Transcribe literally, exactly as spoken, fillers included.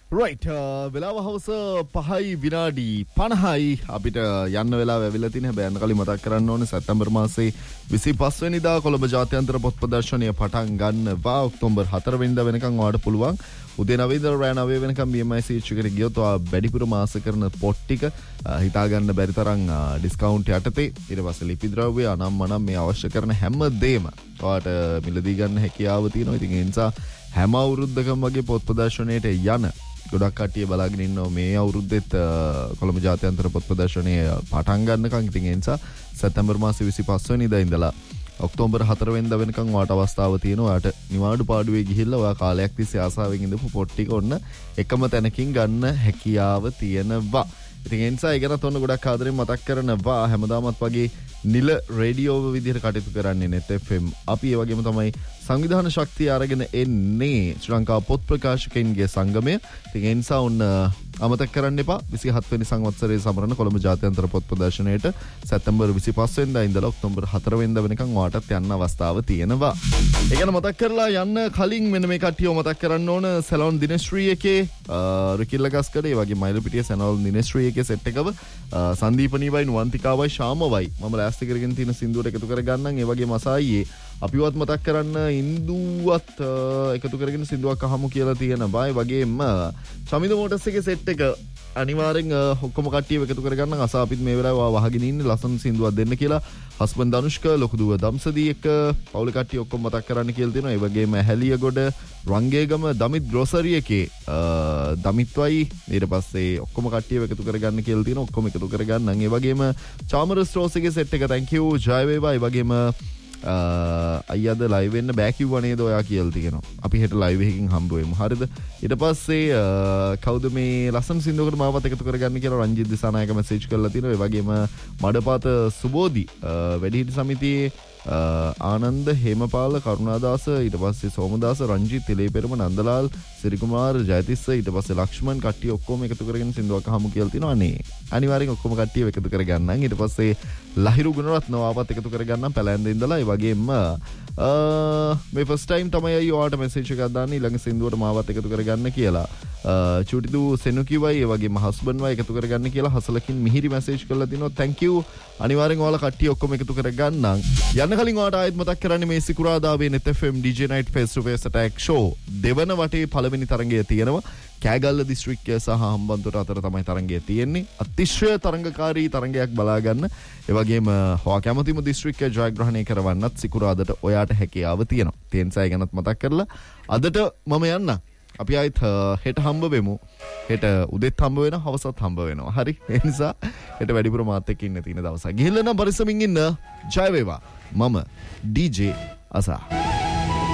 right වෙලාව හවස පහයි විනාඩි පනහයි අපිට යන්න වෙලාව ඇවිල්ලා තියෙන හැබැයි යන්න කලින් මතක් කරන්න ඕනේ සැප්තැම්බර් මාසේ විසිපස් වෙනිදා කොළඹ ජාත්‍යන්තර පොත් ප්‍රදර්ශනය පටන් ගන්නවා ඔක්තෝබර් හතර වෙනිදා වෙනකන් ඔයාලට පුළුවන් උදේ නවය ඉඳලා රෑ නවය වෙනකන් B M I C H එකට ගියොත් ඔයා වැඩිපුර මාස කරන පොත් ටික හිතා ගන්න බැරි තරම් ඩිස්කවුන්ට් යටතේ ඊට පස්සේ ලිපි ද්‍රව්‍ය අනම්මනම් මේ අවශ්‍ය කරන හැම දෙයක්ම ඔයාලට මිලදී ගන්න හැකියාව තියෙනවා. ඉතින් ඒ නිසා හැම අවුරුද්දකම වගේ පොත් ප්‍රදර්ශනයට යන ගොඩක් කට්ටිය බලාගෙන ඉන්නවා මේ අවුරුද්දෙත් කොළඹ ජාත්‍යන්තර පොත් ප්‍රදර්ශනය පටන් ගන්නකම්. ඉතින් ඒ නිසා සැප්තැම්බර් මාසේ විසිපස් වෙනිදා ඉඳලා ඔක්තෝබර් හතර වෙනිදා වෙනකන් ඔයාට අවස්ථාව තියෙනවා. ඔයාට නිවාඩු පාඩුවේ ගිහිල්ලා ඔයා කාලයක් තිස්සේ ආසාවෙන් ඉඳපු පොත් ටික ඔන්න එකම තැනකින් ගන්න හැකියාව තියෙනවා. ඉතින් ඒ නිසා ඒ ගැනත් ඔන්න ගොඩක් ආදරෙන් මතක් කරනවා. හැමදාමත් වගේ නිල රේඩියෝ විදිහට කටයුතු කරන්නේ net F M. අපි ඒ වගේම තමයි සංවිධාන ශක්තිය අරගෙන එන්නේ ශ්‍රී ලංකා පොත් ප්‍රකාශකයින්ගේ සංගමය. ඉතින් ඒ නිසා ඔන්න අමතක කරන්න එපා විසිහත් වෙනි සංවත්සරයේ සමරන කොළඹ ජාත්‍යන්තර පොත් ප්‍රදර්ශනයට සැප්තැම්බර් විසිපස් වෙනිදා ඉඳලා ඔක්තෝබර් හතර වෙනිදා වෙනකන් ඔයාටත් යන්න අවස්ථාව තියෙනවා. ඒ ගැන මතක් කරලා යන්න කලින් මෙන්න මේ කට්ටියව මතක් කරන්න ඕන සැලොන් දිනශ්‍රී එකේ රිකිල්ල ගස්කඩ ඒ වගේ මයිලපිටිය සැලොන් දිනශ්‍රී එකේ සෙට් එකව සංදීපනීවයි නුවන්තිකාවයි ශාමවයි මම ලෑස්ති කරගෙන තියෙන සින්දුවට එකතු කරගන්නම්. ඒ වගේ මසායියේ අපිවත් මතක් කරන්න ඉන්දුවත් එකතු කරගෙන සින්දුවක් අහමු කියලා තියෙනවා. ඒ වගේම චමිද මෝටර්ස් එකේ සෙට් එක අනිවාර්යෙන් ඔක්කොම කට්ටියව එකතු කරගන්න. අස අපිත් මේ වෙලාවේ වහගෙන ඉන්නේ ලස්සන සින්දුවක් දෙන්න කියලා හස්බන්ඩ් ධනුෂ්ක ලොකු දුව දම්සදී එක පවුල කට්ටිය ඔක්කොම මතක් කරන්න කියලා තියෙනවා. ඒ වගේම ඇහැලියගොඩ රංගේගම දමිත් ග්‍රෝසරි එකේ දමිත්වයි ඊට පස්සේ ඔක්කොම කට්ටියව එකතු කරගන්න කියලා තියෙනවා. ඔක්කොම එකතු කරගන්න. ඒ වගේම චාමරස් ස්ටෝර්ස් එකේ සෙට් එක thank you ජය වේවා. ඒ වගේම අයියද ලයිව් වෙන්න බෑ කිව්වා නේද ඔයා කියලා තියෙනවා. අපි හෙට ලයිව් එකකින් හම්බ වෙමු. හරිද? ඊට පස්සේ කවුද මේ ලස්සන සින්දුවකට මාවත් එකතු කරගන්න කියලා රංජිත් දිසානායක මැසේජ් කරලා තිනවා. ඒ වගේම මඩපාත සුබෝධි වැඩිහිටි සමිතියේ ආනන්ද හේමපාල කරුණාදාස ඊට පස්සේ සෝමදාස රංජිත් තිලේපෙරම නන්දලාල් සිරිකුමාර් ජයතිස්ස ඊට පස්සේ ලක්ෂ්මන් කට්ටිය ඔක්කොම එකතු කරගෙන සින්දුවක් අහමු කියලා තිනවා. අනේ අනිවාර්යෙන් ඔක්කොම කට්ටියව එකතු කරගන්නම්. ඊට පස්සේ ලහිරු ගුණරත්න ආවත් එකතු කරගන්නම් පැලැන්දේ ඉඳලා. ඒ වගේම මේ ෆස්ට් ටයිම් තමයි අය ඔයාලට මෙසේජ් එකක් දාන්නේ ඊළඟ සින්දුවට මාවත් එකතු කරගන්න කියලා. චූටිදු සෙනුකිවයි ඒ වගේම හස්බන්ඩ් වයි එකතු කරගන්න කියලා හසලකින් මිහිරි මෙසේජ් කරලා තිනවා. thank you. අනිවාර්යෙන් ඔයාලා කට්ටිය ඔක්කොම එකතු කරගන්නම්. යන්න කලින් ඔයාලට ආයෙත් මතක් කරන්නේ මේ සිකුරාදාවේ net F M D J Night Face to Face Attack Show දෙවන වටේ පළවෙනි තරඟය තියෙනවා. කෑගල්ල දිස්ත්‍රික්කය සහ හම්බන්තොට අතර තමයි තරඟය තියෙන්නේ. අතිශය තරඟකාරී තරඟයක් බලා ගන්න. ඒ වගේම හොවා කැමතිම දිස්ත්‍රික්කය ජයග්‍රහණය කරවන්නත් සිකුරාදට ඔයාට හැකියාව තියෙනවා. ඒ නිසා ගැනත් මතක් කරලා අදට මම යන්න. අපි ආයෙත් හෙට හම්බ වෙමු. හෙට උදෙත් හම්බ වෙනවා, හවසත් හම්බ වෙනවා. හරි? ඒ නිසා හෙට වැඩිපුර මාත් එක්ක ඉන්න තියෙන දවසක්. ගිහිල්ලා නම් පරිස්සමින් ඉන්න. ජය වේවා. මම D J අසා.